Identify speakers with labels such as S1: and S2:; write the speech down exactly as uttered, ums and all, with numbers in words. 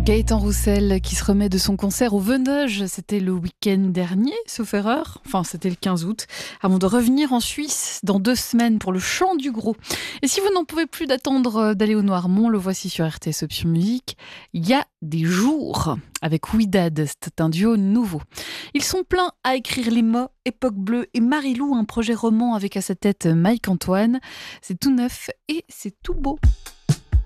S1: Gaëtan Roussel qui se remet de son concert au Venoge, c'était le week-end dernier, sauf erreur, enfin c'était le quinze août, avant de revenir en Suisse dans deux semaines pour le Chant du Gros. Et si vous n'en pouvez plus d'attendre d'aller au Noirmont, le voici sur R T S Option Musique, il y a des jours avec Ouidad, c'est un duo nouveau. Ils sont pleins à écrire les mots, Époque Bleue et Marilou, un projet roman avec à sa tête Mike Antoine. C'est tout neuf et c'est tout beau.